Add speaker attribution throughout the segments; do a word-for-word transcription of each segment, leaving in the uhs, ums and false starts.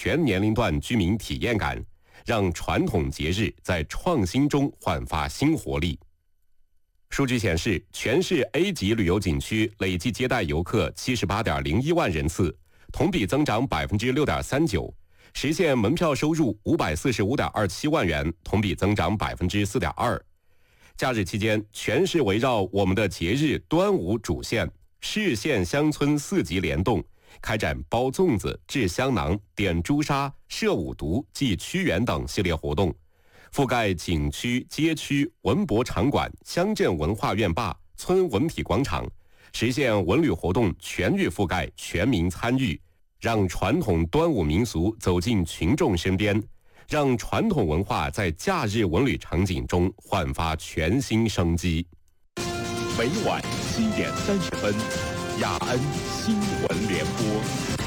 Speaker 1: 全年龄段居民体验感，让传统节日在创新中焕发新活力。数据显示，全市 A 级旅游景区累计接待游客 七十八点零一万人次，同比增长 百分之六点三九， 实现门票收入 五百四十五点二七万元，同比增长 百分之四点二。假日期间，全市围绕我们的节日端午主线，市县乡村四级联动，开展包粽子、制香囊、点朱砂、射五毒、祭屈原等系列活动，覆盖景区、街区、文博场馆、乡镇文化院坝、村文体广场，实现文旅活动全域覆盖、全民参与，让传统端午民俗走进群众身边，让传统文化在假日文旅场景中焕发全新生机。
Speaker 2: 每晚七点三十分，雅安新闻联播。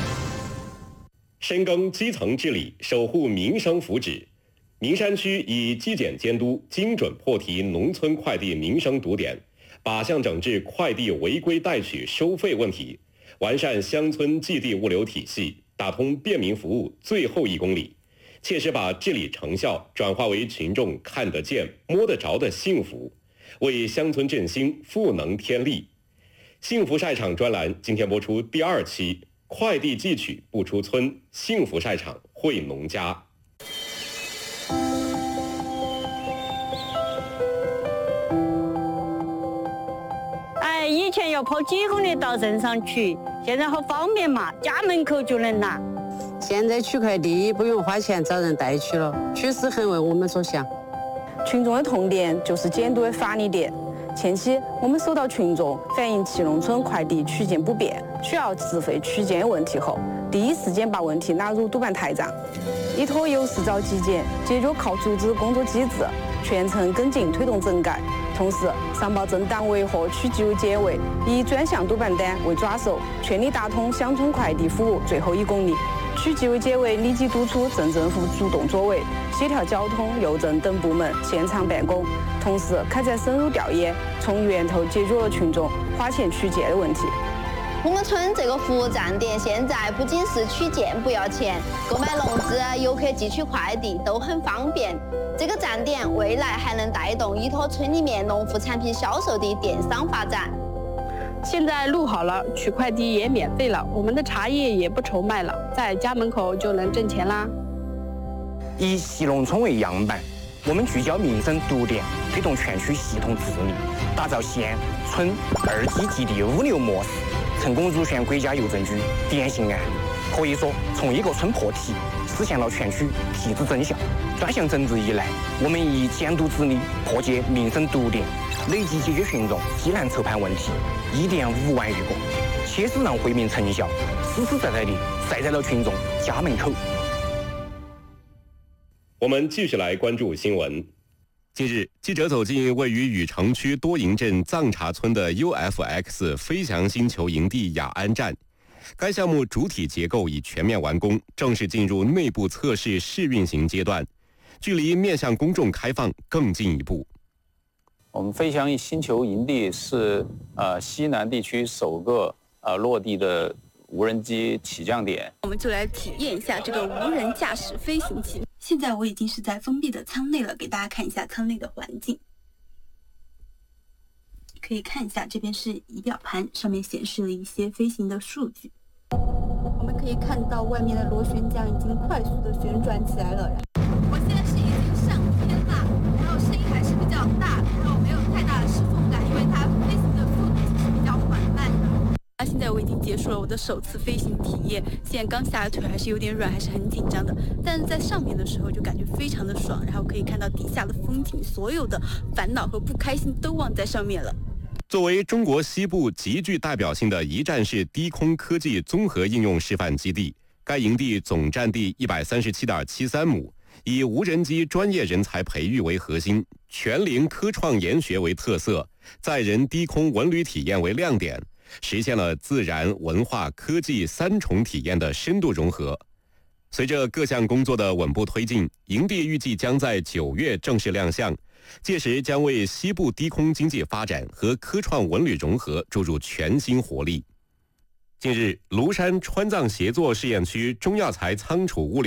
Speaker 1: 深耕基层治理，守护民生福祉。名山区以基检监督，精准破题农村快递民生堵点，靶向整治快递违规代取收费问题，完善乡村寄递物流体系，打通便民服务最后一公里，切实把治理成效转化为群众看得见、摸得着的幸福，为乡村振兴赋能添力。幸福晒场专栏今天播出第二期，快递寄取不出村，幸福晒场惠农家。
Speaker 3: 哎，以前要跑几公里到镇上取，现在好方便嘛，家门口就能拿。
Speaker 4: 现在取快递不用花钱找人代取了，确实很为我们着想。
Speaker 5: 群众的痛点就是监督的法力点。前期我们收到群众反映其农村快递取件不便，需要自费取件的问题后，第一时间把问题纳入督办台账，依托由市找基检，解决靠组织工作机制，全程跟进推动整改。同时，上报镇单位和区纪委监委以专项督办单为抓手，全力打通乡村快递服务最后一公里。区纪委监委立即督促镇政府主动作为，协调交通、邮政等部门现场办公，同时开展深入调研，从源头解决了群众花钱取件的问题。
Speaker 6: 我们村这个服务站点现在不仅是取件不要钱，购买笼子、游客寄取快递都很方便。这个站点未来还能带动依托村里面农副产品销售的电商发展。
Speaker 7: 现在路好了，取快递也免费了，我们的茶叶也不愁卖了，在家门口就能挣钱啦。
Speaker 8: 以西农村为样板，我们聚焦民生堵点，推动全区系统治理，打造县村二级基地物流模式，成功入选国家邮政局电信案。可以说，从一个村破题，实现了全区题治真相。专项整治以来，我们以监督治理破解民生堵点，累计解决群众急难愁盼问题一点五万余个，切实让惠民成效实实在在地晒在了群众家门口。
Speaker 1: 我们继续来关注新闻。近日，记者走进位于禹城区多营镇藏茶村的 U F X 飞翔星球营地雅安站。该项目主体结构已全面完工，正式进入内部测试试运行阶段，距离面向公众开放更进一步。
Speaker 9: 我们飞翔星球营地是呃西南地区首个呃落地的无人机起降点。
Speaker 10: 我们就来体验一下这个无人驾驶飞行器。现在我已经是在封闭的舱内了，给大家看一下舱内的环境。可以看一下，这边是仪表盘，上面显示了一些飞行的数据。我们可以看到外面的螺旋桨已经快速的旋转起来了。我现在是已经上天了，然后声音还是比较大，然后没有太大的失重感，因为它飞行的速度是比较缓慢的。那现在我已经结束了我的首次飞行体验，现在刚下来腿还是有点软，还是很紧张的，但是在上面的时候就感觉非常的爽，然后可以看到底下的风景，所有的烦恼和不开心都忘在上面了。
Speaker 1: 作为中国西部极具代表性的一站式低空科技综合应用示范基地，该营地总占地一百三十七点七三亩，以无人机专业人才培育为核心，全龄科创研学为特色，载人低空文旅体验为亮点，实现了自然、文化、科技三重体验的深度融合。随着各项工作的稳步推进，营地预计将在九月正式亮相，届时将为西部低空经济发展和科创文旅融合注入全新活力。近日，庐山川藏协作试验区中药材仓储物流